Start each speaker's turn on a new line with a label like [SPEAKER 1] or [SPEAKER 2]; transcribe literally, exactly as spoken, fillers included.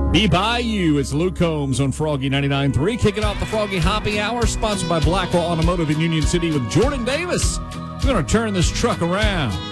[SPEAKER 1] Be by you. It's Luke Combs on Froggy ninety-nine point three. Kicking off the Froggy Happy Hour, sponsored by Blackwell Automotive in Union City with Jordan Davis. We're going to turn this truck around.